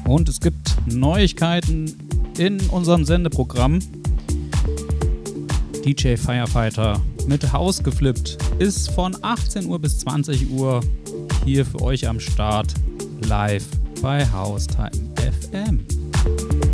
Und es gibt Neuigkeiten in unserem Sendeprogramm. DJ Firefighter mit Haus geflippt ist von 18 Uhr bis 20 Uhr hier für euch am Start live bei Haustime FM.